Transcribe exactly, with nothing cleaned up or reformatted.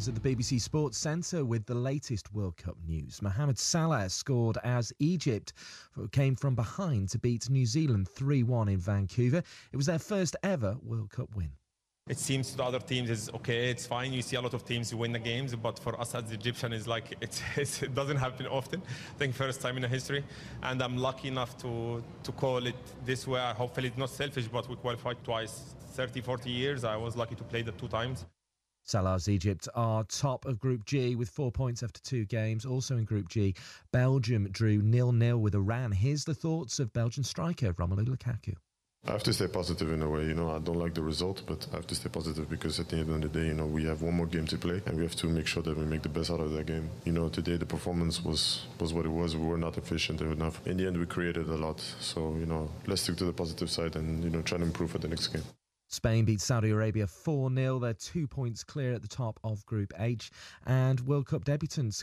James at the B B C Sports Centre with the latest World Cup news. Mohamed Salah scored as Egypt came from behind to beat New Zealand three one in Vancouver. It was their first ever World Cup win. It seems to the other teams is okay, it's fine. You see a lot of teams win the games, but for us as the Egyptian, is like it's, it's, it doesn't happen often. I think first time in the history, and I'm lucky enough to to call it this way. Hopefully, it's not selfish, but we qualified twice, thirty, forty years. I was lucky to play the two times. Salah's Egypt are top of Group G with four points after two games. Also in Group G, Belgium drew nil nil with Iran. Here's the thoughts of Belgian striker Romelu Lukaku. I have to stay positive in a way, you know, I don't like the result, but I have to stay positive because at the end of the day, you know, we have one more game to play and we have to make sure that we make the best out of that game. You know, today the performance was, was what it was. We were not efficient enough. In the end, we created a lot. So, you know, let's stick to the positive side and, you know, try to improve for the next game. Spain beat Saudi Arabia four nil. They're two points clear at the top of Group H. And World Cup debutants